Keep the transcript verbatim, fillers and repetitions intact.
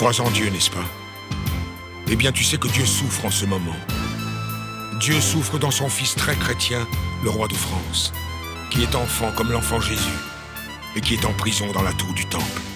crois en Dieu, n'est-ce pas? Eh bien, tu sais que Dieu souffre en ce moment. Dieu souffre dans son Fils très chrétien, le roi de France, qui est enfant comme l'enfant Jésus, et qui est en prison dans la tour du temple.